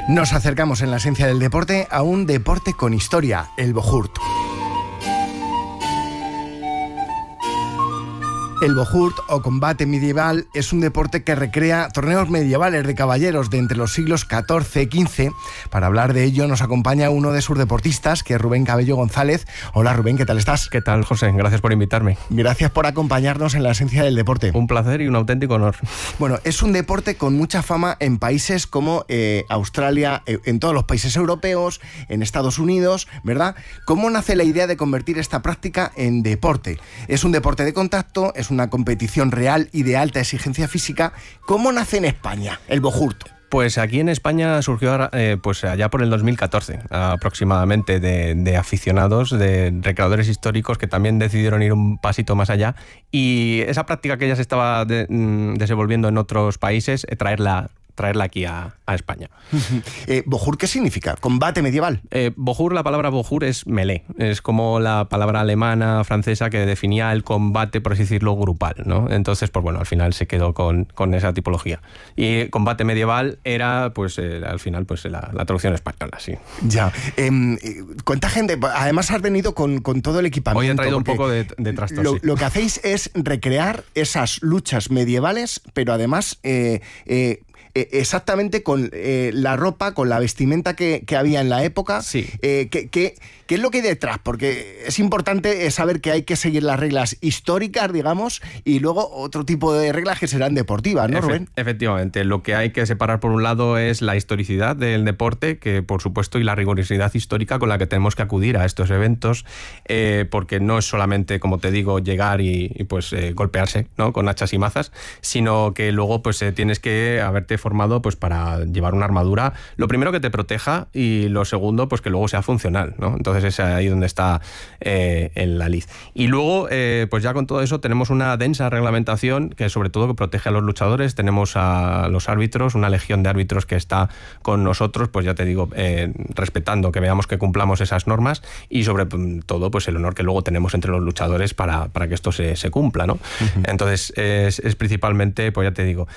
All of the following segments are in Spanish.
Nos acercamos en la esencia del deporte a un deporte con historia, el Bohurt. El Bohurt, o combate medieval, es un deporte que recrea torneos medievales de caballeros de entre los siglos XIV y XV. Para hablar de ello nos acompaña uno de sus deportistas, que es Rubén Cabello González. Hola Rubén, ¿qué tal estás? ¿Qué tal, José? Gracias por invitarme. Gracias por acompañarnos en la esencia del deporte. Un placer y un auténtico honor. Bueno, es un deporte con mucha fama en países como Australia, en todos los países europeos, en Estados Unidos, ¿verdad? ¿Cómo nace la idea de convertir esta práctica en deporte? Es un deporte de contacto, es una competición real y de alta exigencia física. ¿Cómo nace en España el Bohurt? Pues aquí en España surgió pues allá por el 2014 aproximadamente de aficionados, de recreadores históricos que también decidieron ir un pasito más allá, y esa práctica que ya se estaba desenvolviendo en otros países, traerla aquí a España. ¿Bohurt qué significa? ¿Combate medieval? Bohurt, la palabra Bohurt es melee. Es como la palabra alemana, francesa, que definía el combate, por así decirlo, grupal, ¿no? Entonces, pues bueno, al final se quedó con esa tipología. Y combate medieval era, pues, al final, pues la traducción española, sí. Ya. ¿Cuánta gente? Además has venido con todo el equipamiento. Hoy he traído un poco de trastos, sí. Lo que hacéis es recrear esas luchas medievales, pero además exactamente con la ropa, con la vestimenta que había en la época. Sí. ¿Qué es lo que hay detrás? Porque es importante saber que hay que seguir las reglas históricas, digamos, y luego otro tipo de reglas que serán deportivas, ¿no, Rubén? Efectivamente. Lo que hay que separar, por un lado, es la historicidad del deporte, que por supuesto, y la rigurosidad histórica con la que tenemos que acudir a estos eventos, porque no es solamente, como te digo, llegar y pues golpearse, ¿no?, con hachas y mazas, sino que luego pues tienes que haberte formado pues para llevar una armadura, lo primero, que te proteja, y lo segundo, pues que luego sea funcional, ¿no? Entonces es ahí donde está la liz. Y luego, pues ya con todo eso tenemos una densa reglamentación que sobre todo que protege a los luchadores. Tenemos a los árbitros, una legión de árbitros que está con nosotros, pues ya te digo, respetando que veamos que cumplamos esas normas, y sobre todo pues el honor que luego tenemos entre los luchadores para que esto se cumpla, ¿no? Uh-huh. Entonces es principalmente, pues ya te digo,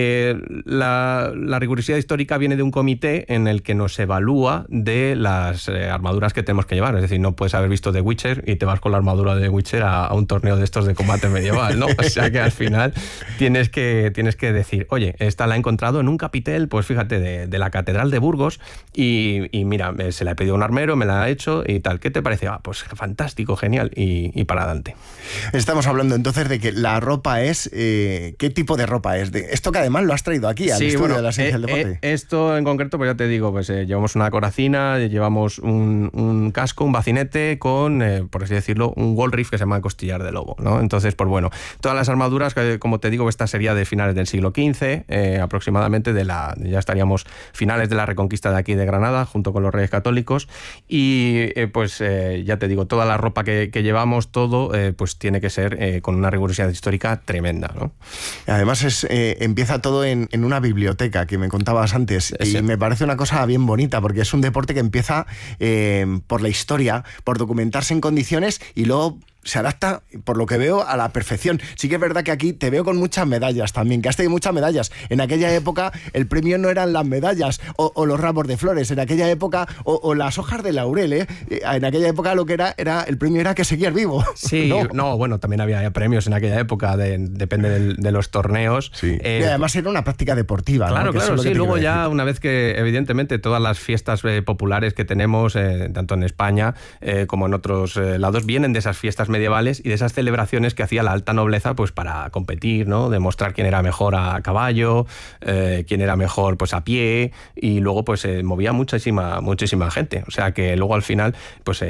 la rigurosidad histórica viene de un comité en el que nos evalúa de las armaduras que tenemos que llevar. Es decir, no puedes haber visto The Witcher y te vas con la armadura de The Witcher a un torneo de estos de combate medieval, ¿no? O sea que al final tienes que decir, oye, esta la he encontrado en un capitel, pues fíjate, de la Catedral de Burgos, y mira, se la he pedido a un armero, me la ha hecho y tal. ¿Qué te parece? Pues fantástico, genial, y para adelante. Estamos hablando entonces de que la ropa es... ¿qué tipo de ropa es? Esto que además lo has traído aquí al estudio de la esencia del deporte. Esto en concreto, pues ya te digo, pues llevamos una coracina, llevamos un casco, un bacinete con, por así decirlo, un wall reef que se llama costillar de lobo, ¿no? Entonces, pues bueno, todas las armaduras, como te digo, esta sería de finales del siglo XV, aproximadamente, ya estaríamos finales de la Reconquista de aquí de Granada, junto con los Reyes Católicos, y pues ya te digo, toda la ropa que llevamos, todo, pues tiene que ser con una rigurosidad histórica tremenda, ¿no? Además empieza todo en una biblioteca, que me contabas antes, y me parece una cosa bien bonita, porque es un deporte que empieza por la historia, por documentarse en condiciones, y luego se adapta, por lo que veo, a la perfección. Sí que es verdad que aquí te veo con muchas medallas también, que has tenido muchas medallas. En aquella época el premio no eran las medallas o los ramos de flores, en aquella época, o las hojas de laurel, ¿eh? En aquella época lo que era el premio era que seguías vivo. Sí, no, bueno, también había premios en aquella época, depende de los torneos. Sí. Y además era una práctica deportiva. Claro, ¿no? Claro, sí. Luego ya, una vez que, evidentemente, todas las fiestas populares que tenemos, tanto en España como en otros lados, vienen de esas fiestas medievales y de esas celebraciones que hacía la alta nobleza, pues para competir, ¿no? Demostrar quién era mejor a caballo, quién era mejor pues a pie, y luego pues movía muchísima gente. O sea que luego al final, pues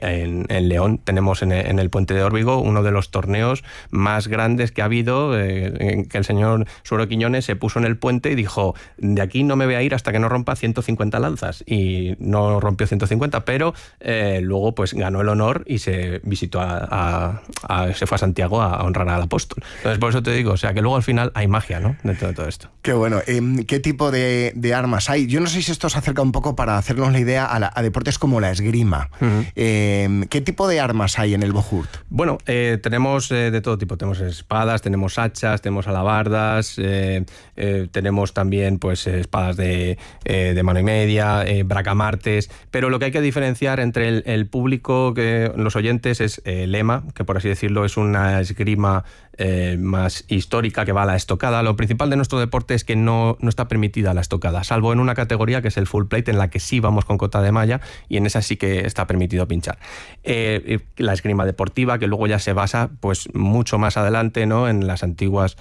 en León tenemos en el Puente de Órbigo uno de los torneos más grandes que ha habido, que el señor Suero Quiñones se puso en el puente y dijo, de aquí no me voy a ir hasta que no rompa 150 lanzas, y no rompió 150, pero luego pues ganó el honor y se visitó a se fue a Santiago a honrar al apóstol. Entonces, por eso te digo, o sea, que luego al final hay magia, ¿no?, dentro de todo esto. Qué bueno. ¿Qué tipo de armas hay? Yo no sé si esto se acerca un poco para hacernos la idea a deportes como la esgrima. ¿Qué tipo de armas hay en el Bohurt? Bueno, tenemos de todo tipo. Tenemos espadas, tenemos hachas, tenemos alabardas, tenemos también pues espadas de mano y media, bracamartes, pero lo que hay que diferenciar entre el público, los oyentes, es lema, que por así decirlo es una esgrima más histórica que va a la estocada. Lo principal de nuestro deporte es que no está permitida la estocada, salvo en una categoría que es el full plate, en la que sí vamos con cota de malla, y en esa sí que está permitido pinchar. La esgrima deportiva, que luego ya se basa pues mucho más adelante, ¿no?, en las antiguas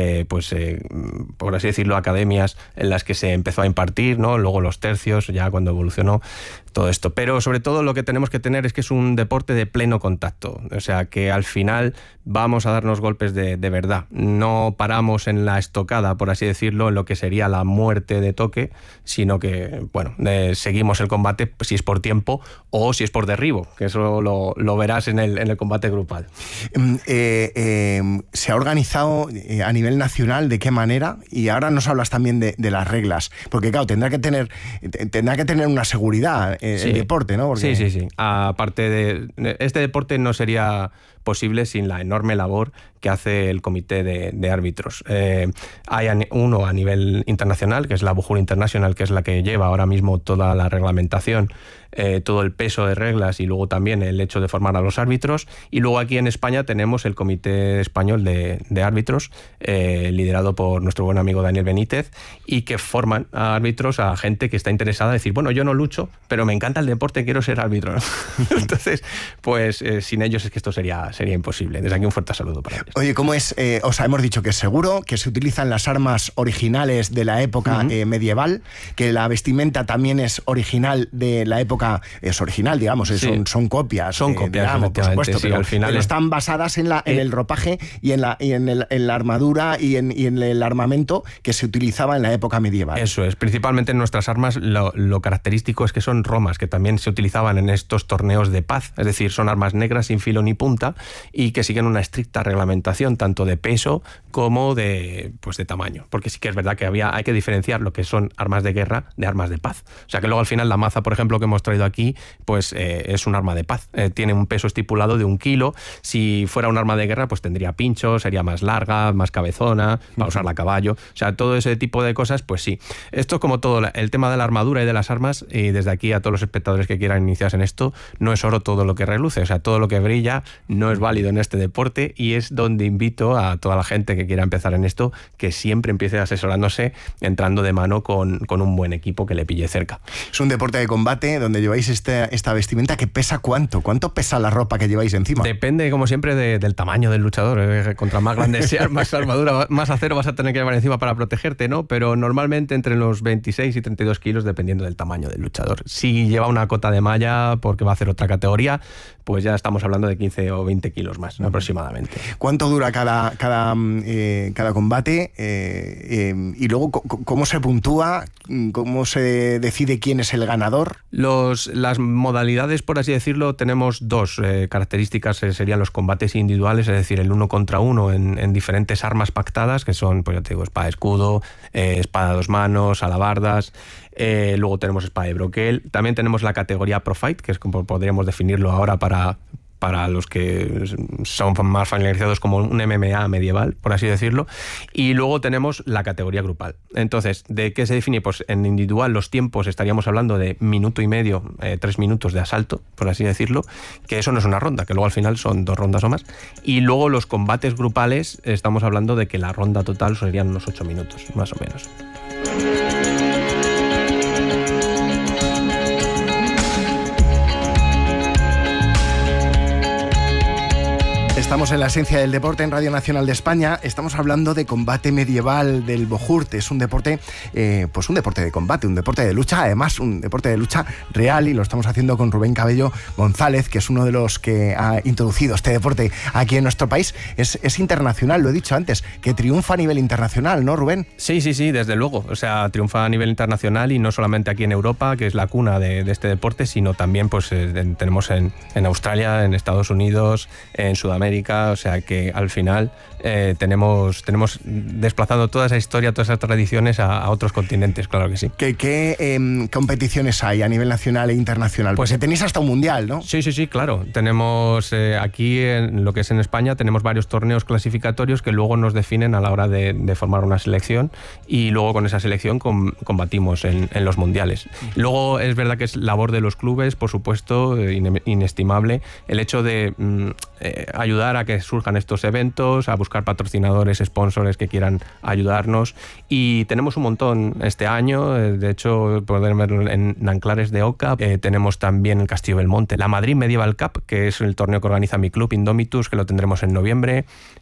por así decirlo, academias en las que se empezó a impartir, ¿no?, luego los tercios, ya cuando evolucionó todo esto. Pero sobre todo lo que tenemos que tener es que es un deporte de pleno contacto, o sea que al final vamos a darnos golpes de verdad. No paramos en la estocada, por así decirlo, en lo que sería la muerte de toque, sino que, bueno, seguimos el combate si es por tiempo o si es por derribo, que eso lo verás en el combate grupal. ¿Se ha organizado a nivel nacional de qué manera? Y ahora nos hablas también de las reglas, porque claro, tendrá que tener una seguridad el deporte, ¿no? Porque... Sí. Aparte de este deporte no sería posible sin la enorme labor que hace el comité de árbitros. Hay uno a nivel internacional, que es la Bohurt International, que es la que lleva ahora mismo toda la reglamentación, todo el peso de reglas y luego también el hecho de formar a los árbitros. Y luego aquí en España tenemos el Comité Español de Árbitros, liderado por nuestro buen amigo Daniel Benítez, y que forman a árbitros, a gente que está interesada en decir, bueno, yo no lucho, pero me encanta el deporte, quiero ser árbitro. Entonces, pues sin ellos es que esto sería imposible. Desde aquí un fuerte saludo para ellos. Oye, ¿cómo es? Hemos dicho que es seguro, que se utilizan las armas originales de la época medieval, que la vestimenta también es original de la época, es original, digamos, son copias. Son copias, digamos, por supuesto, sí, pero, al final pero están basadas en el ropaje y en la armadura y en el armamento que se utilizaba en la época medieval. Eso es, principalmente en nuestras armas lo característico es que son romas, que también se utilizaban en estos torneos de paz, es decir, son armas negras sin filo ni punta y que siguen una estricta reglamentación tanto de peso como de tamaño, porque sí que es verdad que hay que diferenciar lo que son armas de guerra de armas de paz. O sea que luego al final la maza, por ejemplo, que hemos traído aquí, pues es un arma de paz, tiene un peso estipulado de 1 kilo. Si fuera un arma de guerra, pues tendría pinchos, sería más larga, más cabezona, para usarla a caballo, o sea, todo ese tipo de cosas, pues sí. Esto, como todo el tema de la armadura y de las armas, y desde aquí a todos los espectadores que quieran iniciarse en esto, no es oro todo lo que reluce, o sea, todo lo que brilla no es válido en este deporte, y es donde invito a toda la gente que quiera empezar en esto que siempre empiece asesorándose, entrando de mano con un buen equipo que le pille cerca. Es un deporte de combate donde lleváis esta vestimenta que pesa ¿cuánto? ¿Cuánto pesa la ropa que lleváis encima? Depende, como siempre, del tamaño del luchador. Contra más grande sea, más armadura, más acero vas a tener que llevar encima para protegerte, ¿no? Pero normalmente entre los 26 y 32 kilos, dependiendo del tamaño del luchador. Si lleva una cota de malla porque va a hacer otra categoría, pues ya estamos hablando de 15 o 20 kilos más, aproximadamente. ¿Cuánto dura cada combate? Y luego, ¿cómo se puntúa? ¿Cómo se decide quién es el ganador? Las modalidades, por así decirlo, tenemos dos características, serían los combates individuales, es decir, el 1 contra 1 en diferentes armas pactadas, que son, pues ya te digo, espada, escudo, espada a 2 manos, alabardas. Luego tenemos espada de broquel. También tenemos la categoría Pro Fight, que es como podríamos definirlo ahora para los que son más familiarizados, como un MMA medieval, por así decirlo. Y luego tenemos la categoría grupal. Entonces, ¿de qué se define? Pues en individual los tiempos estaríamos hablando de 1,5 minutos, 3 minutos de asalto, por así decirlo, que eso no es una ronda, que luego al final son 2 rondas o más. Y luego los combates grupales estamos hablando de que la ronda total serían unos 8 minutos, más o menos. Estamos en la esencia del deporte en Radio Nacional de España. Estamos hablando de combate medieval del Bojurt. Es un deporte, pues un deporte de combate, un deporte de lucha, además un deporte de lucha real, y lo estamos haciendo con Rubén Cabello González, que es uno de los que ha introducido este deporte aquí en nuestro país. Es internacional, lo he dicho antes, que triunfa a nivel internacional, ¿no, Rubén? Sí, desde luego. O sea, triunfa a nivel internacional, y no solamente aquí en Europa, que es la cuna de este deporte, sino también pues tenemos en Australia, en Estados Unidos, en Sudamérica. O sea que al final tenemos desplazando toda esa historia, todas esas tradiciones a otros continentes, claro que sí. ¿Qué competiciones hay a nivel nacional e internacional? Pues tenéis hasta un mundial, ¿no? Sí, claro. Tenemos aquí, en lo que es en España, tenemos varios torneos clasificatorios que luego nos definen a la hora de formar una selección, y luego con esa selección combatimos en los mundiales. Luego es verdad que es labor de los clubes, por supuesto, inestimable, el hecho de ayudar a que surjan estos eventos, a buscar patrocinadores, sponsors que quieran ayudarnos, y tenemos un montón este año. De hecho, podemos verlo en Nanclares de Oca. Tenemos también el Castillo Belmonte, la Madrid Medieval Cup, que es el torneo que organiza mi club Indomitus, que lo tendremos en noviembre.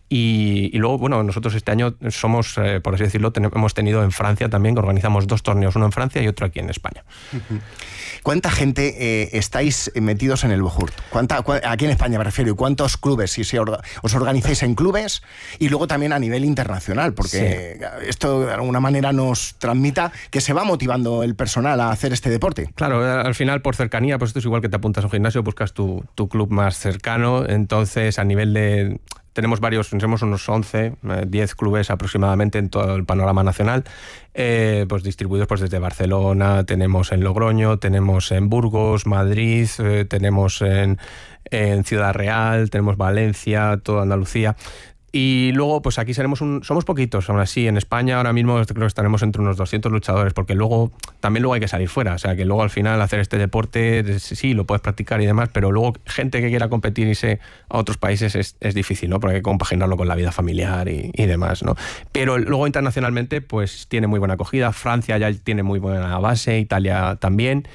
Y luego, bueno, nosotros este año somos, por así decirlo, hemos tenido en Francia también, que organizamos 2 torneos, uno en Francia y otro aquí en España. ¿Cuánta gente estáis metidos en el Bojurt? Aquí en España me refiero, ¿y cuántos clubes? Si os organizáis en clubes, y luego también a nivel internacional, porque esto de alguna manera nos transmita que se va motivando el personal a hacer este deporte. Claro, al final por cercanía, pues esto es igual que te apuntas a un gimnasio, buscas tu club más cercano. Entonces, a nivel de... Tenemos unos 11, 10 clubes aproximadamente en todo el panorama nacional, pues distribuidos pues desde Barcelona, tenemos en Logroño, tenemos en Burgos, Madrid, tenemos en Ciudad Real, tenemos Valencia, toda Andalucía. Y luego, pues aquí somos poquitos, aún así. En España ahora mismo creo que estaremos entre unos 200 luchadores, porque luego hay que salir fuera. O sea, que luego al final hacer este deporte, sí, lo puedes practicar y demás, pero luego gente que quiera competir irse a otros países es difícil, ¿no? Porque hay que compaginarlo con la vida familiar y demás, ¿no? Pero luego internacionalmente, pues tiene muy buena acogida. Francia ya tiene muy buena base, Italia también.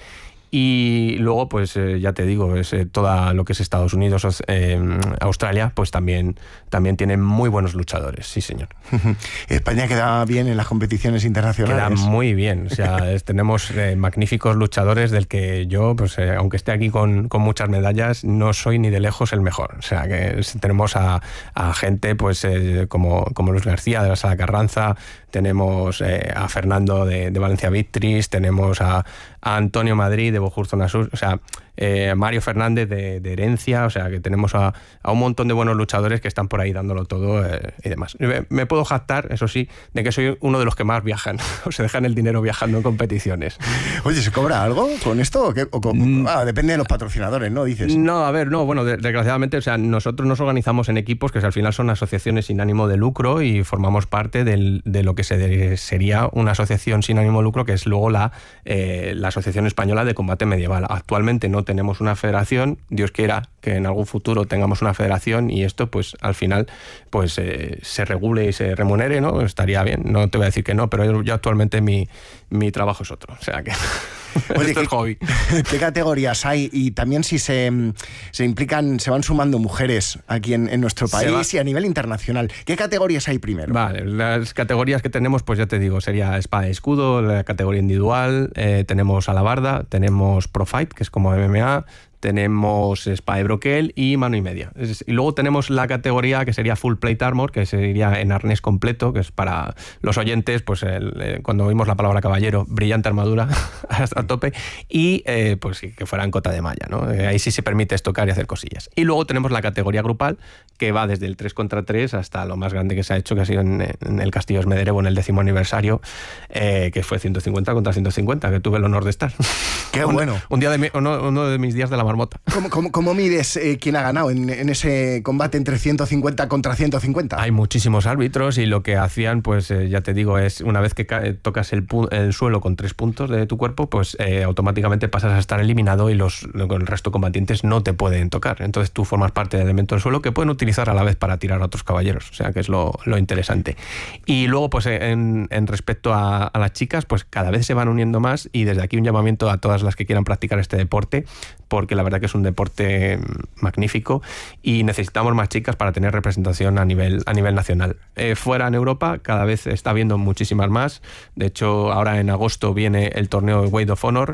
Y luego, pues ya te digo, toda lo que es Estados Unidos, Australia, pues también tienen muy buenos luchadores, sí señor. España queda bien en las competiciones internacionales. Queda muy bien, o sea, tenemos magníficos luchadores del que yo, pues aunque esté aquí con muchas medallas, no soy ni de lejos el mejor. O sea, que tenemos a gente pues como Luis García de la Sala Carranza, tenemos a Fernando de Valencia Victris, tenemos a Antonio Madrid de Bojurt Zona Sur, o sea, Mario Fernández de Herencia, o sea, que tenemos a un montón de buenos luchadores que están por ahí dándolo todo y demás. Me puedo jactar, eso sí, de que soy uno de los que más viajan, o se dejan el dinero viajando en competiciones. Oye, ¿se cobra algo con esto? Depende de los patrocinadores, ¿no? Dices. No, a ver, no, bueno, desgraciadamente, o sea, nosotros nos organizamos en equipos que al final son asociaciones sin ánimo de lucro, y formamos parte de lo que sería una asociación sin ánimo de lucro, que es luego la Asociación Española de Combate Medieval. Actualmente no tenemos una federación, Dios quiera que en algún futuro tengamos una federación y esto pues al final pues se regule y se remunere, ¿no? Estaría bien, no te voy a decir que no, pero yo actualmente mi trabajo es otro, o sea que... Oye, esto es hobby. ¿Qué categorías hay? Y también si se implican, se van sumando mujeres aquí en nuestro país y a nivel internacional. ¿Qué categorías hay primero? Vale, las categorías que tenemos, pues ya te digo, sería espada y escudo, la categoría individual, tenemos alabarda, tenemos Pro Fight, que es como MMA, tenemos espada de broquel y mano y media. Y luego tenemos la categoría que sería Full Plate Armor, que sería en arnés completo, que es para los oyentes, pues cuando oímos la palabra caballero, brillante armadura a tope, y pues que fuera en cota de malla, ¿no? Ahí sí se permite estocar y hacer cosillas. Y luego tenemos la categoría grupal, que va desde el 3 contra 3 hasta lo más grande que se ha hecho, que ha sido en el Castillo Esmederevo en el 10º aniversario, que fue 150 contra 150, que tuve el honor de estar. ¡Qué bueno! Uno de mis días de la marmota. ¿Cómo mides quién ha ganado en ese combate entre 150 contra 150? Hay muchísimos árbitros y lo que hacían, pues ya te digo, es una vez que tocas el suelo con 3 puntos de tu cuerpo, pues automáticamente pasas a estar eliminado y el resto de combatientes no te pueden tocar. Entonces tú formas parte del elemento del suelo que pueden utilizar a la vez para tirar a otros caballeros, o sea que es lo interesante. Y luego, pues en respecto a las chicas, pues cada vez se van uniendo más, y desde aquí un llamamiento a todas las que quieran practicar este deporte, porque la verdad que es un deporte magnífico y necesitamos más chicas para tener representación a nivel nacional. Fuera en Europa cada vez está habiendo muchísimas más. De hecho, ahora en agosto viene el torneo Weight of Honor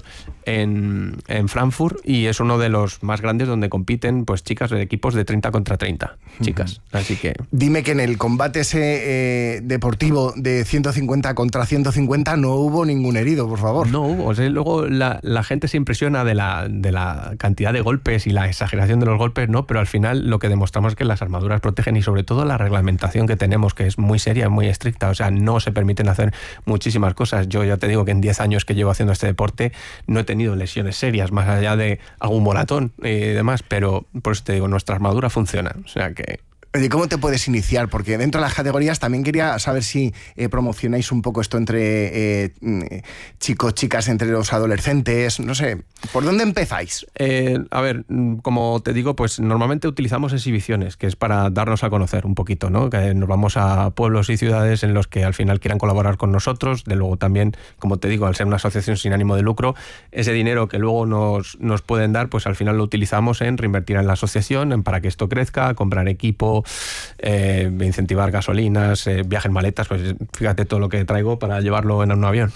en Frankfurt y es uno de los más grandes donde compiten pues chicas de equipos de 30 contra 30 chicas. Así que... Dime que en el combate ese deportivo de 150 contra 150 no hubo ningún herido, por favor. No hubo. O sea, luego la gente se impresiona de la cantidad de golpes y la exageración de los golpes, ¿no? Pero al final lo que demostramos es que las armaduras protegen y sobre todo la reglamentación que tenemos, que es muy seria, muy estricta. O sea, no se permiten hacer muchísimas cosas. Yo ya te digo que en 10 años que llevo haciendo este deporte no he tenido lesiones serias, más allá de algún moratón y demás, pero por eso te digo, nuestra armadura funciona. O sea que... Oye, ¿cómo te puedes iniciar? Porque dentro de las categorías también quería saber si promocionáis un poco esto entre chicos, chicas, entre los adolescentes, no sé, ¿por dónde empezáis? A ver, como te digo, pues normalmente utilizamos exhibiciones, que es para darnos a conocer un poquito, ¿no? Que nos vamos a pueblos y ciudades en los que al final quieran colaborar con nosotros, de luego también, como te digo, al ser una asociación sin ánimo de lucro, ese dinero que luego nos pueden dar, pues al final lo utilizamos en reinvertir en la asociación, para que esto crezca, comprar equipo, incentivar gasolinas, viajes maletas, pues fíjate todo lo que traigo para llevarlo en un avión.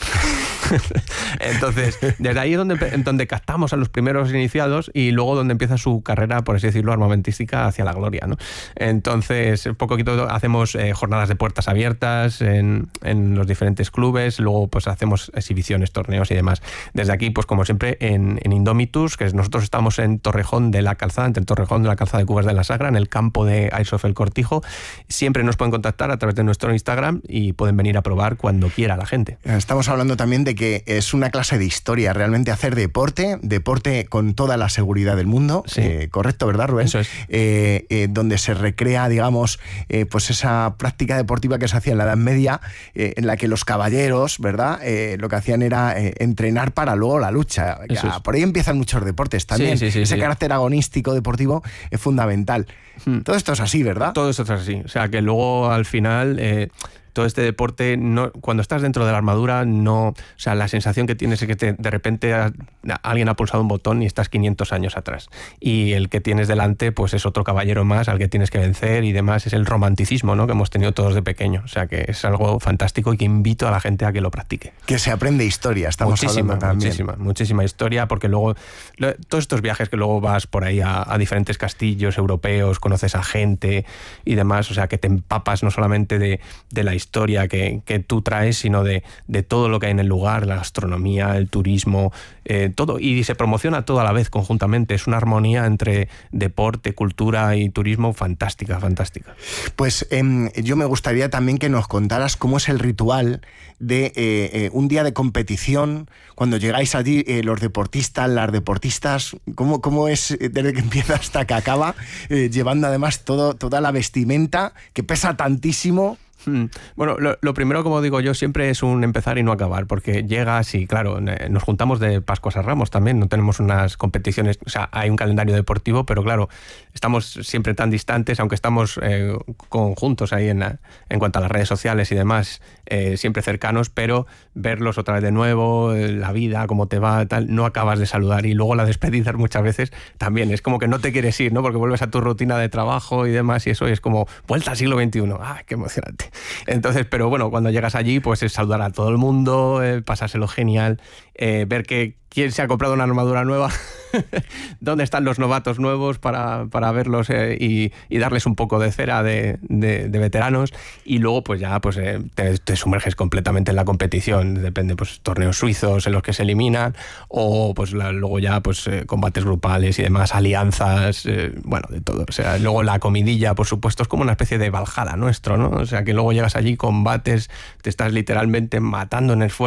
Entonces, desde ahí es donde captamos a los primeros iniciados y luego donde empieza su carrera, por así decirlo, armamentística hacia la gloria, ¿no? Entonces, poquito hacemos jornadas de puertas abiertas en los diferentes clubes, luego pues hacemos exhibiciones, torneos y demás. Desde aquí, pues como siempre, en Indomitus, que nosotros estamos en Torrejón de la Calzada, entre Torrejón de la Calzada de Cubas de la Sagra, en el campo de Airsoft El Cortijo. Siempre nos pueden contactar a través de nuestro Instagram y pueden venir a probar cuando quiera la gente. Estamos hablando también de que es una clase de historia, realmente hacer deporte con toda la seguridad del mundo, sí. Correcto, ¿verdad, Rubén? Eso es. Donde se recrea, digamos, pues esa práctica deportiva que se hacía en la Edad Media, en la que los caballeros, ¿verdad? Lo que hacían era entrenar para luego la lucha. Por ahí empiezan muchos deportes también. Sí, ese carácter agonístico deportivo es fundamental. Todo esto es así, ¿verdad? Todo esto es así. O sea, que luego al final... todo este deporte, cuando estás dentro de la armadura, o sea, la sensación que tienes es que de repente alguien ha pulsado un botón y estás 500 años atrás. Y el que tienes delante, pues es otro caballero más al que tienes que vencer y demás. Es el romanticismo, ¿no? Que hemos tenido todos de pequeño. O sea, que es algo fantástico y que invito a la gente a que lo practique. Que se aprende historia, estamos hablando también. Muchísima historia, porque luego todos estos viajes que luego vas por ahí a diferentes castillos europeos, conoces a gente y demás, o sea, que te empapas no solamente de la historia que tú traes, sino de todo lo que hay en el lugar, la gastronomía, el turismo, todo, y se promociona todo a la vez conjuntamente. Es una armonía entre deporte, cultura y turismo fantástica. Pues yo me gustaría también que nos contaras cómo es el ritual de un día de competición, cuando llegáis allí, los deportistas, las deportistas, cómo es desde que empieza hasta que acaba, llevando además toda la vestimenta que pesa tantísimo. Bueno, lo primero, como digo yo, siempre es un empezar y no acabar, porque llegas y, claro, nos juntamos de Pascuas a Ramos también, no tenemos unas competiciones, o sea, hay un calendario deportivo, pero claro, estamos siempre tan distantes, aunque estamos conjuntos ahí en cuanto a las redes sociales y demás, siempre cercanos, pero verlos otra vez de nuevo, la vida, cómo te va, tal, no acabas de saludar, y luego la despedida muchas veces también, es como que no te quieres ir, ¿no? Porque vuelves a tu rutina de trabajo y demás, y eso es como vuelta al siglo XXI, ¡ah, qué emocionante! Entonces, pero bueno, cuando llegas allí, pues es saludar a todo el mundo, pasárselo genial, ver que quién se ha comprado una armadura nueva, dónde están los novatos nuevos para verlos y darles un poco de cera de veteranos, y luego pues ya pues te sumerges completamente en la competición. Depende, pues torneos suizos en los que se eliminan, o pues luego ya pues combates grupales y demás, alianzas, bueno, de todo. O sea, luego la comidilla, por supuesto, es como una especie de Valhalla nuestro, ¿no? O sea, que luego llegas allí, combates, te estás literalmente matando en el esfuerzo.